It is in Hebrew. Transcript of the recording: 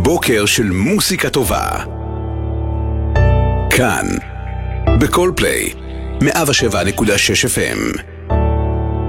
בוקר של מוסיקה טובה. כאן, בכל פליי, 107.6 FM.